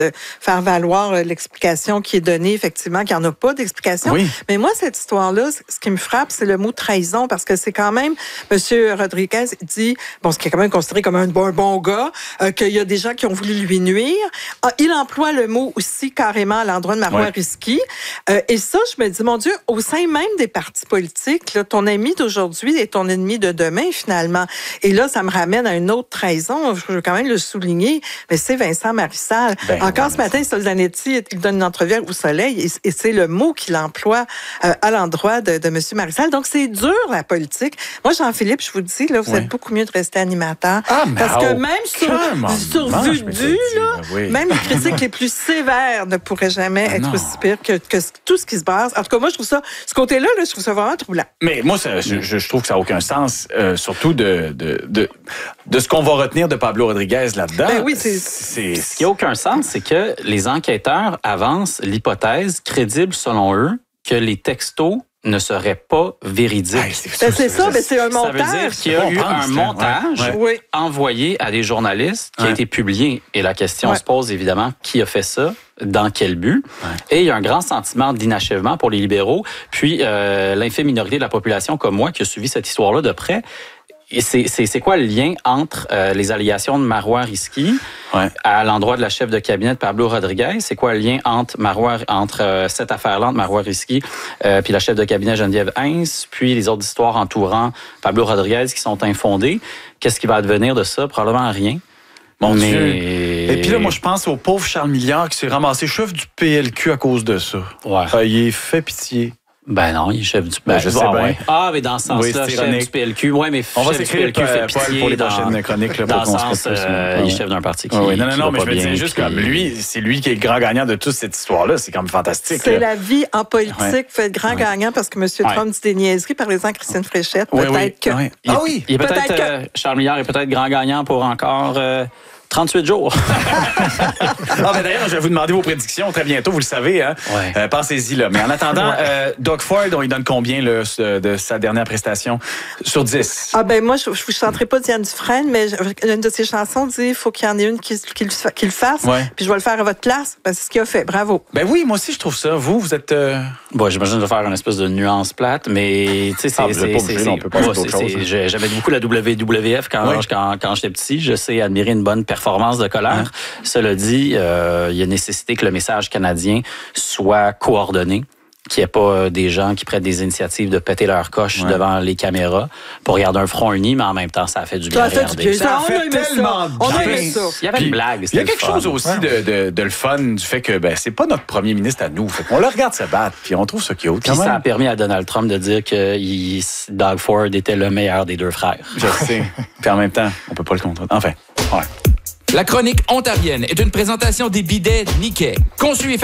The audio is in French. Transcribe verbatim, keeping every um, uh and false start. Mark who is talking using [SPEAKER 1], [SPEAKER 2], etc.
[SPEAKER 1] de faire valoir l'explication qui est donnée, effectivement, qu'il n'y en a pas d'explication.
[SPEAKER 2] Oui.
[SPEAKER 1] Mais moi, cette histoire-là, ce qui me frappe, c'est le mot trahison, parce que c'est quand même, M. Rodriguez dit, bon, ce qui est quand même considéré comme un bon, un bon gars, euh, qu'il y a des gens qui ont voulu lui nuire. Ah, il emploie le mot aussi carrément à l'endroit de Marois ouais. Risky. Euh, et ça, je me dis, mon Dieu, au sein même des partis politiques, là, ton ami d'aujourd'hui est ton ennemi de demain, finalement. Et là, ça me ramène à une autre trahison, je veux quand même le souligner, mais c'est Vincent Marissal. Ben, Encore ce matin, Solzanetti, il donne une entrevue au Soleil, et, et c'est le mot qu'il emploie euh, à l'endroit de, de M. Marissal. Donc, c'est dur, la politique. Moi, Jean-Philippe, je vous dis, là, vous oui. êtes beaucoup mieux de rester animateur. Ah, parce que même sur, sur vue due, là, oui. même les critiques les plus sévères ne pourraient jamais ah, être non. aussi pires que, que tout ce qui se base. En tout cas, moi, je trouve ça, ce côté-là, là, je trouve ça vraiment troublant.
[SPEAKER 2] Mais moi, ça, je, je trouve que ça n'a aucun sens, euh, surtout de, de, de, de ce qu'on va retenir de Pablo Rodriguez là-dedans.
[SPEAKER 1] Ben oui, c'est...
[SPEAKER 3] c'est... Ce qui n'a aucun sens, c'est que les enquêteurs avancent l'hypothèse crédible selon eux que les textos ne seraient pas véridiques.
[SPEAKER 1] Hey, c'est ça, c'est, ça, mais c'est un montage.
[SPEAKER 3] Ça veut dire qu'il y a eu un montage
[SPEAKER 2] ouais.
[SPEAKER 3] envoyé à des journalistes qui ouais. a été publié. Et la question ouais. se pose évidemment, qui a fait ça? Dans quel but? Ouais. Et il y a un grand sentiment d'inachèvement pour les libéraux. Puis euh, l'infime minorité de la population comme moi qui a suivi cette histoire-là de près. Et c'est, c'est, c'est quoi le lien entre euh, les allégations de Marois Risky ouais. à l'endroit de la chef de cabinet de Pablo Rodriguez? C'est quoi le lien entre Marois, entre euh, cette affaire-là, entre Marois Risky euh, puis la chef de cabinet Geneviève Heinz, puis les autres histoires entourant Pablo Rodriguez qui sont infondées? Qu'est-ce qui va advenir de ça? Probablement rien.
[SPEAKER 2] Mon
[SPEAKER 3] mais...
[SPEAKER 2] Dieu. Et puis là, moi, je pense au pauvre Charles Milliard qui s'est ramassé chef du P L Q à cause de ça.
[SPEAKER 3] Ouais.
[SPEAKER 2] Euh, il est fait pitié.
[SPEAKER 3] Ben non, il est chef du P L Q.
[SPEAKER 2] Ben, je sais
[SPEAKER 3] ah,
[SPEAKER 2] bien.
[SPEAKER 3] Ouais. Ah, mais dans ce sens-là, oui, chef du P L Q. Oui, mais
[SPEAKER 2] on va
[SPEAKER 3] chef du P L Q fait pitié
[SPEAKER 2] pour les
[SPEAKER 3] dans,
[SPEAKER 2] prochaines chroniques. Là,
[SPEAKER 3] dans
[SPEAKER 2] le
[SPEAKER 3] sens, euh, il est chef d'un parti qui
[SPEAKER 2] ah, oui. Non, non, non, mais je
[SPEAKER 3] me
[SPEAKER 2] veux dire juste comme lui, c'est lui qui est le grand gagnant de toute cette histoire-là. C'est quand même fantastique.
[SPEAKER 1] C'est
[SPEAKER 2] là.
[SPEAKER 1] la vie en politique ouais. fait le grand ouais. gagnant parce que M. Ouais. Trump dit des niaiseries. Parlez-en à Christine Fréchette.
[SPEAKER 2] Oui,
[SPEAKER 1] peut-être
[SPEAKER 2] oui.
[SPEAKER 1] que...
[SPEAKER 2] Oui.
[SPEAKER 3] Il,
[SPEAKER 2] ah oui!
[SPEAKER 3] Il est peut-être,
[SPEAKER 1] peut-être
[SPEAKER 3] euh, que... Charles Milliard est peut-être grand gagnant pour encore... Euh, trente-huit jours.
[SPEAKER 2] ah, ben d'ailleurs, je vais vous demander vos prédictions très bientôt, vous le savez. Hein? Ouais. Euh, pensez-y, là. Mais en attendant, ouais. euh, Doug Ford, on lui donne combien là, de sa dernière prestation sur dix?
[SPEAKER 1] Ah ben moi, je ne vous chanterai pas Diane Dufresne, mais une de ses chansons dit il faut qu'il y en ait une qui, qui, qui le fasse, ouais. puis je vais le faire à votre place. Ben, c'est ce qu'il a fait. Bravo.
[SPEAKER 2] Ben oui, moi aussi, je trouve ça. Vous, vous êtes... Euh...
[SPEAKER 3] Bon, j'imagine de faire une espèce de nuance plate, mais tu sais, c'est...
[SPEAKER 2] Ah, c'est, c'est, c'est, on peut pas
[SPEAKER 3] moi, c'est, c'est, hein. J'aimais beaucoup la W W F quand, ouais. quand, quand j'étais petit. Je sais admirer une bonne performance de colère. Ouais. Cela dit, euh, il y a nécessité que le message canadien soit coordonné, qu'il n'y ait pas des gens qui prennent des initiatives de péter leur coche ouais. devant les caméras pour regarder un front uni, mais en même temps, ça a fait du bien.
[SPEAKER 1] Ça a fait, du bien. Ça a fait tellement bien. On a aimé ça.
[SPEAKER 3] Il y avait
[SPEAKER 2] Puis,
[SPEAKER 3] une blague.
[SPEAKER 2] Il y a quelque chose aussi ouais. de, de, de le fun du fait que ben, c'est pas notre premier ministre à nous. Fait qu'on le regarde se battre, puis on trouve ça cute.
[SPEAKER 3] Puis ça a permis à Donald Trump de dire que il, Doug Ford était le meilleur des deux frères.
[SPEAKER 2] Je sais. Puis en même temps, on peut pas le contrôler. Enfin, ouais.
[SPEAKER 4] La chronique ontarienne est une présentation des bidets Nikkei. Conçu et